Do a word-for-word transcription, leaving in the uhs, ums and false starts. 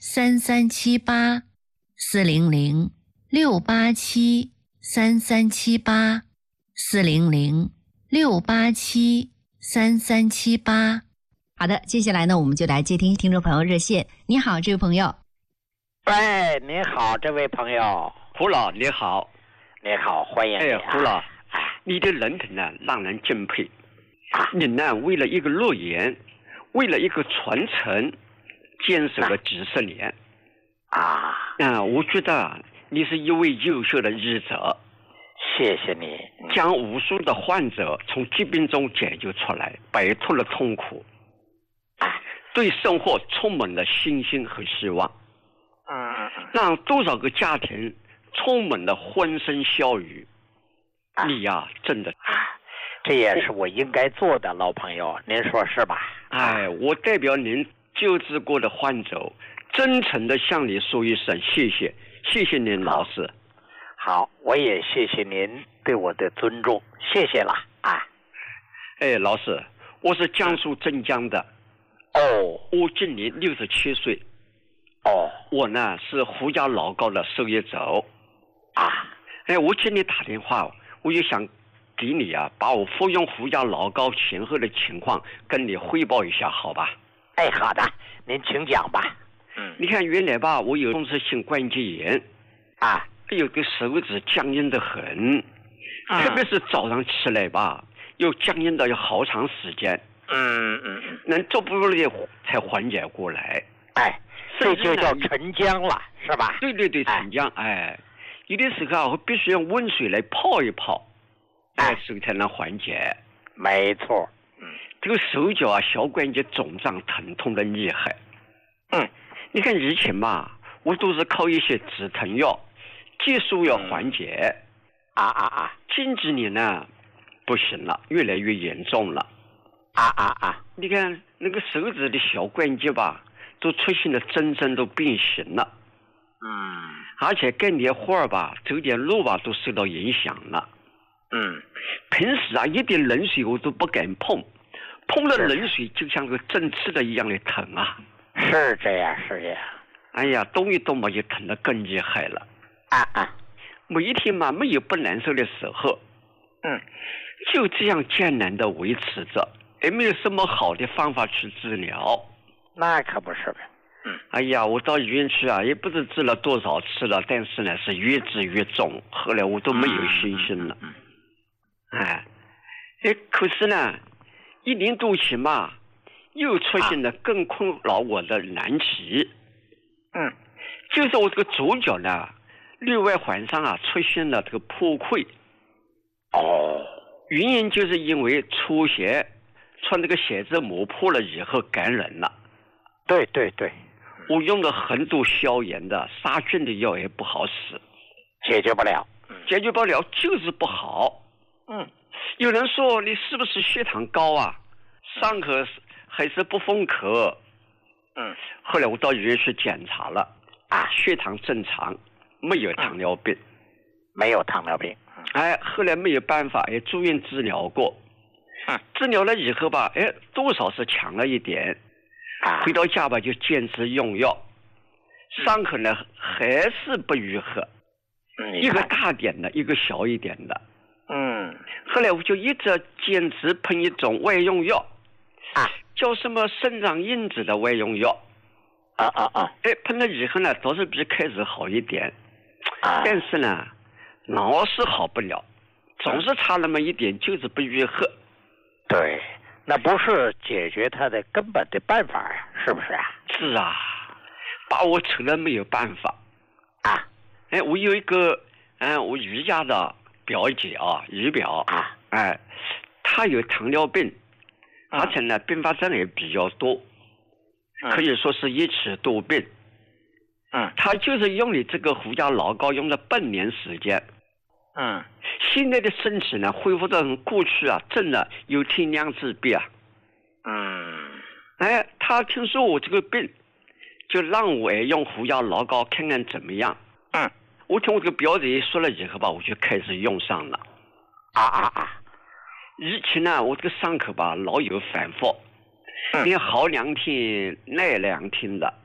三三七八，四零零六八七三三七八，四零零六八七三三七八。好的，接下来呢，我们就来接听听众朋友热线。你好，这位朋友。 喂，你好，这位朋友。 胡老，你好。 你好，欢迎你、啊。 哎，胡老，你的人品呢，让人敬佩。啊、你呢，为了一个诺言，为了一个传承，坚守了几十年。 啊， 啊，我觉得你是一位优秀的医者。 谢谢你， 将无数的患者从疾病中解救出来，摆脱了痛苦，对生活充满了信心和希望。 嗯， 让多少个家庭充满了欢声笑语。你呀、啊，真的。 这也是我应该做的，老朋友，您说是吧？ 哎，我代表您救治过的患者，真诚的向你说一声谢谢，谢谢您，老师。 好，我也谢谢您对我的尊重，谢谢了啊。 哎，老师，我是江苏镇江的。 哦， 我今年六十七岁。 哦， 我呢是胡家老高的受益者。 啊， 哎，我今天打电话，我就想给你啊，把我服用胡家老高前后的情况跟你汇报一下，好吧？ 哎，好的，您请讲吧。嗯， 你看原来吧，我有风湿性关节炎啊， 有个手指僵硬的很， 嗯、 特别是早上起来吧，又僵硬到有好长时间。 嗯嗯嗯， 能逐步的才缓解过来。 哎，这就叫沉僵了，是吧？ 对对对，沉僵。哎，哎有的时候啊，我必须用温水来泡一泡，哎，手才能缓解。 没错。 嗯，这个手脚啊，小关节肿胀疼痛的厉害。 嗯， 你看以前嘛，我都是靠一些止疼药、激素药缓解。 啊啊啊！ 近几年呢，不行了，越来越严重了。 啊啊啊！ 你看那个手指的小关节吧，都出现了真正都变形了。 嗯， 而且干点活儿吧，走点路吧，都受到影响了。 嗯， 平时啊，一点冷水我都不敢碰，碰了冷水就像个针刺的一样的疼啊。 是这样，是这样。 哎呀，动一动嘛，就疼得更厉害了。 啊啊！ 每一天嘛，没有不难受的时候。 嗯， 就这样艰难的维持着。也没有什么好的方法去治疗， 那可不是呗。嗯， 哎呀，我到医院去啊，也不知治了多少次了，但是呢，是越治越重，后来我都没有信心了。 嗯， 哎，哎，可是呢，一年多前嘛，又出现了更困扰我的难题。 嗯， 就是我这个左脚呢，内外环上啊出现了这个破溃。 哦， 原因就是因为出血。穿这个鞋子磨破了以后感染了。 对对对， 我用了很多消炎的杀菌的药也不好使， 解决不了， 解决不了就是不好。 嗯， 有人说你是不是血糖高啊？上课还是不封口？ 嗯， 后来我到医院去检查了，啊，血糖正常，没有糖尿病， 嗯、没有糖尿病。 哎，后来没有办法，也住院治疗过。治疗了以后吧，哎，多少是强了一点。回到家吧，就坚持用药，伤口呢还是不愈合，一个大点的，一个小一点的。 嗯， 后来我就一直坚持喷一种外用药， 啊， 叫什么生长因子的外用药。 啊啊啊！ 哎，喷了以后呢，倒是比开始好一点， 啊， 但是呢，老是好不了，总是差那么一点，就是不愈合。 对，那不是解决它的根本的办法呀，是不是啊？ 是啊，把我扯了没有办法啊！ 哎，我有一个，嗯，我姨家的表姐啊，姨表啊， 哎，她有糖尿病， 嗯、 而且呢，并发症也比较多， 嗯、 可以说是一起多病。 嗯， 她就是用你这个胡家老高用了半年时间。 嗯， 现在的身体呢，恢复到过去啊，真的有天良之别啊。 嗯， 哎，他听说我这个病，就让我用胡椒老高看看怎么样。 嗯， 我听我这个表姐说了以后吧，我就开始用上了。 啊啊啊！ 以前呢，我这个伤口吧老有反复， 嗯、 你好两天耐两天的。